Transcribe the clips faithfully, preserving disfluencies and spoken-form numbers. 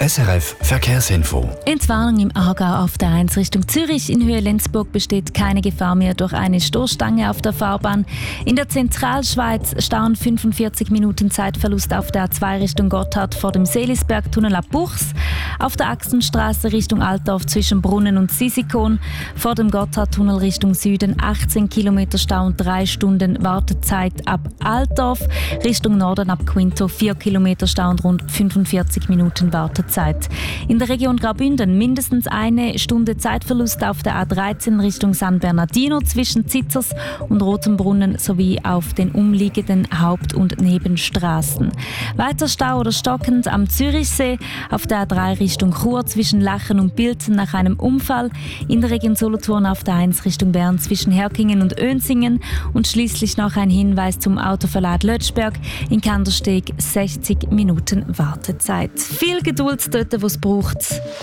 S R F Verkehrsinfo. Entwarnung im Aargau auf der eins Richtung Zürich. In Höhe Lenzburg besteht keine Gefahr mehr durch eine Stoßstange auf der Fahrbahn. In der Zentralschweiz stauen fünfundvierzig Minuten Zeitverlust auf der A zwei Richtung Gotthard vor dem Seelisbergtunnel ab Buchs. Auf der Axenstraße Richtung Altdorf zwischen Brunnen und Sisikon. Vor dem Gotthardtunnel Richtung Süden achtzehn Kilometer Stau und drei Stunden Wartezeit ab Altdorf. Richtung Norden ab Quinto vier Kilometer Stau und rund fünfundvierzig Minuten Wartezeit. In der Region Graubünden mindestens eine Stunde Zeitverlust auf der A dreizehn Richtung San Bernardino zwischen Zitzers und Rotenbrunnen sowie auf den umliegenden Haupt- und Nebenstraßen. Weiter Stau oder stockend am Zürichsee auf der A drei Richtung Chur zwischen Lachen und Bilten nach einem Unfall. In der Region Solothurn auf der eins Richtung Bern zwischen Herkingen und Önsingen. Und schließlich noch ein Hinweis zum Autoverlad Lötschberg. In Kandersteg sechzig Minuten Wartezeit. Viel Geduld dort, wo es braucht.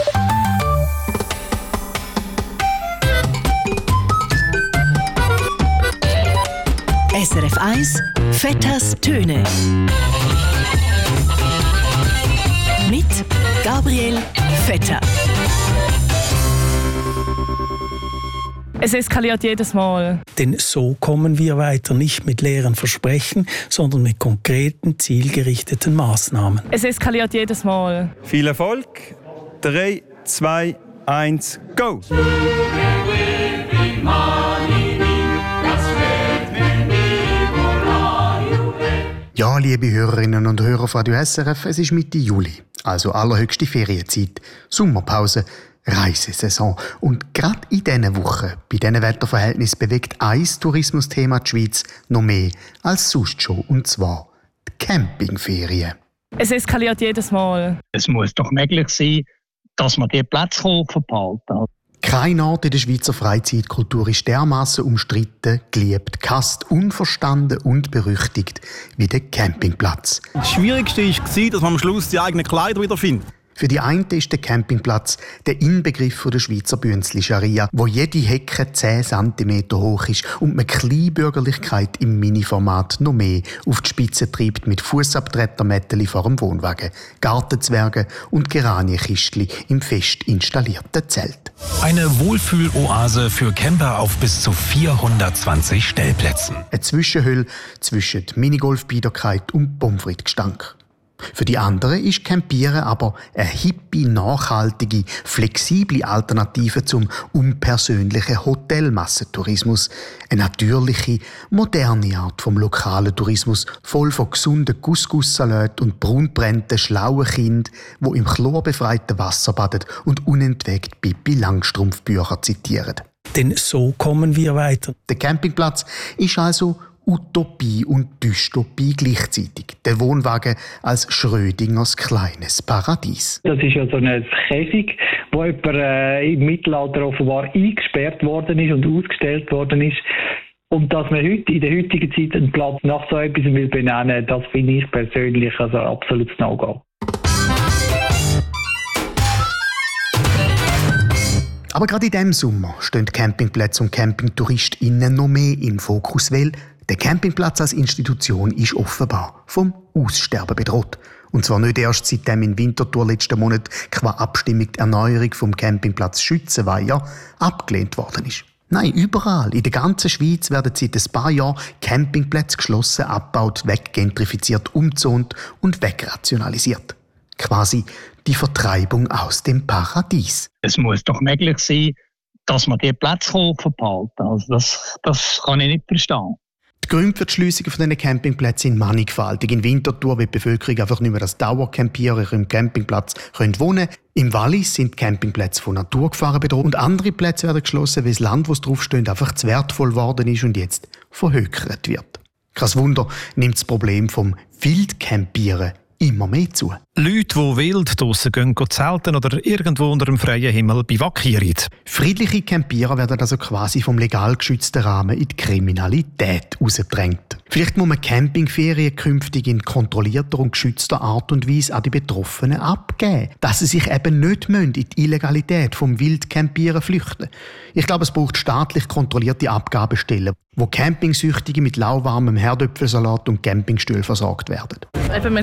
S R F eins Vetters Töne mit Gabriel Vetter. Es eskaliert jedes Mal. Denn so kommen wir weiter, nicht mit leeren Versprechen, sondern mit konkreten, zielgerichteten Maßnahmen. Es eskaliert jedes Mal. Viel Erfolg. drei, zwei, eins, go! Ja, liebe Hörerinnen und Hörer von Radio S R F, es ist Mitte Juli, also allerhöchste Ferienzeit, Sommerpause, Reisesaison. Und gerade in diesen Wochen, bei diesen Wetterverhältnissen, bewegt ein Tourismusthema die Schweiz noch mehr als sonst schon, und zwar die Campingferien. Es eskaliert jedes Mal. Es muss doch möglich sein, dass man die Platzkurve behalten. Kein Ort in der Schweizer Freizeitkultur ist dermassen umstritten, geliebt, gehasst, unverstanden und berüchtigt wie der Campingplatz. Das Schwierigste war, dass man am Schluss die eigenen Kleider wiederfindet. Für die einen ist der Campingplatz der Inbegriff der Schweizer Bünzli-Scharia, wo jede Hecke zehn Zentimeter hoch ist und man Kleinbürgerlichkeit im Mini-Format noch mehr auf die Spitze treibt mit Fussabtretermätteli vor dem Wohnwagen, Gartenzwergen und Geraniekistli im fest installierten Zelt. Eine Wohlfühloase für Camper auf bis zu vierhundertzwanzig Stellplätzen. Eine Zwischenhülle zwischen Minigolfbiederkeit und Pommes frites-Gestank. Für die anderen ist Campieren aber eine hippie, nachhaltige, flexible Alternative zum unpersönlichen Hotelmassentourismus. Eine natürliche, moderne Art vom lokalen Tourismus, voll von gesunden Couscous-Salaten und braunbrennten, schlauen Kindern, die im chlorbefreiten Wasser baden und unentwegt Pippi Langstrumpf-Bücher zitieren. Denn so kommen wir weiter. Der Campingplatz ist also Utopie und Dystopie gleichzeitig. Der Wohnwagen als Schrödingers kleines Paradies. Das ist ja so ein Käfig, wo jemand äh, im Mittelalter offenbar eingesperrt worden ist und ausgestellt worden ist. Und dass man heute, in der heutigen Zeit einen Platz nach so etwas will benennen, das finde ich persönlich also absolutes No-Go. Aber gerade in diesem Sommer stehen Campingplätze und CampingtouristInnen noch mehr im Fokus, weil der Campingplatz als Institution ist offenbar vom Aussterben bedroht. Und zwar nicht erst seitdem in Winterthur letzten Monat qua Abstimmung die Erneuerung vom Campingplatz Schützenweiher abgelehnt worden ist. Nein, überall in der ganzen Schweiz werden seit ein paar Jahren Campingplätze geschlossen, abgebaut, weggentrifiziert, umgezont und wegrationalisiert. Quasi die Vertreibung aus dem Paradies. Es muss doch möglich sein, dass man die Platzkurve behalten. Also das, das kann ich nicht verstehen. Die Gründe für die Schliessung von diesen Campingplätzen sind mannigfaltig. In Winterthur will die Bevölkerung einfach nicht mehr als Dauercampierer im Campingplatz können wohnen. Im Wallis sind Campingplätze von Naturgefahren bedroht und andere Plätze werden geschlossen, weil das Land, wo es draufsteht, einfach zu wertvoll geworden ist und jetzt verhökert wird. Kein Wunder nimmt das Problem vom Wildcampieren immer mehr zu. Leute, die wild draussen gehen, zelten oder irgendwo unter dem freien Himmel bivakieren. Friedliche Campierer werden also quasi vom legal geschützten Rahmen in die Kriminalität rausgedrängt. Vielleicht muss man Campingferien künftig in kontrollierter und geschützter Art und Weise an die Betroffenen abgeben, dass sie sich eben nicht in die Illegalität vom Wildcampieren flüchten. Ich glaube, es braucht staatlich kontrollierte Abgabestellen, wo Campingsüchtige mit lauwarmem Herdöpfelsalat und Campingstühlen versorgt werden. Eben, man kennt sich auch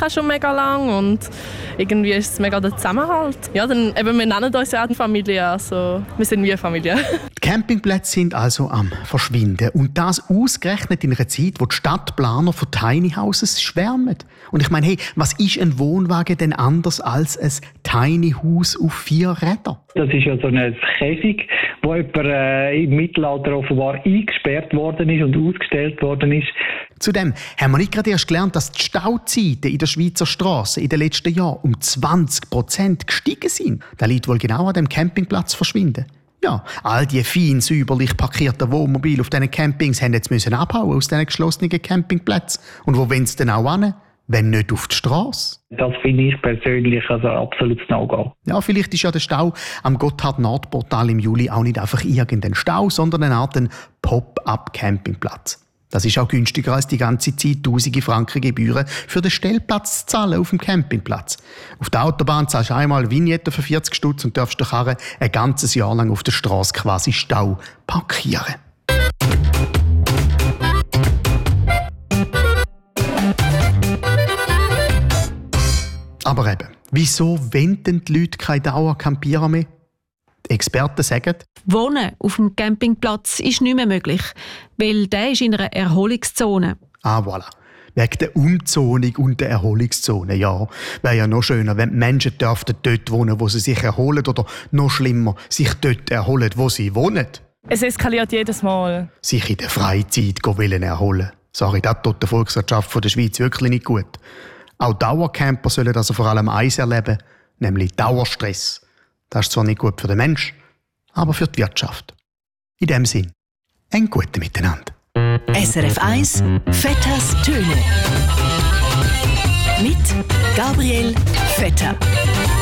auch schon mega lang und irgendwie ist es mega der Zusammenhalt. Ja, dann, eben, wir nennen uns ja auch Familie, also wir sind wie eine Familie. Die Campingplätze sind also am Verschwinden und das ausgerechnet in einer Zeit, wo die Stadtplaner von Tiny Houses schwärmen. Und ich meine, hey, was ist ein Wohnwagen denn anders als ein Tiny House auf vier Rädern? Das ist ja so ein Käfig, wo jemand äh, im Mittelalter offenbar eingesperrt worden ist und ausgestellt worden ist. Zudem haben wir nicht gerade erst gelernt, dass die Stauzeiten in der Schweizer Straße in den letzten Jahren um zwanzig Prozent gestiegen sind. Das liegt wohl genau an dem Campingplatz verschwinden. Ja, all die fein säuberlich parkierten Wohnmobile auf diesen Campings haben jetzt müssen abhauen aus diesen geschlossenen Campingplätzen. Und wo wollen sie denn auch hin? Wenn nicht auf die Straße? Das finde ich persönlich also absolutes No-Go. Ja, vielleicht ist ja der Stau am Gotthard-Nord-Portal im Juli auch nicht einfach irgendein Stau, sondern eine Art Pop-up-Campingplatz. Das ist auch günstiger als die ganze Zeit tausende Franken Gebühren für den Stellplatz zu zahlen auf dem Campingplatz. Auf der Autobahn zahlst du einmal Vignette für vierzig Stutz und darfst den Karren ein ganzes Jahr lang auf der Straße quasi Stau parkieren. Aber eben, wieso wenden die Leute keine Dauercampierer mehr? Die Experten sagen, Wohnen auf dem Campingplatz ist nicht mehr möglich, weil der ist in einer Erholungszone. Ah, voilà. Wegen der Umzonung und der Erholungszone, ja. Wäre ja noch schöner, wenn die Menschen dürften dort wohnen, wo sie sich erholen oder noch schlimmer, sich dort erholen, wo sie wohnen. Es eskaliert jedes Mal. Sich in der Freizeit wollen erholen. Sorry, das tut der Volkswirtschaft der Schweiz wirklich nicht gut. Auch Dauercamper sollen also vor allem eins erleben, nämlich Dauerstress. Das ist zwar nicht gut für den Menschen, aber für die Wirtschaft. In dem Sinn, ein gutes Miteinander. S R F eins Vetters Töne mit Gabriel Vetter.